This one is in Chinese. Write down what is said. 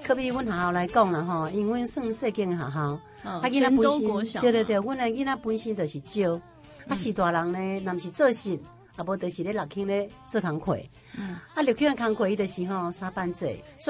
可比阮学校来讲啦吼，因为阮算细间学校，囡仔本身，对，阮的囡仔本身就是少，是大人呢，若是做事，啊无就是咧6轻咧做工课，6轻的工课伊就是吼3班制。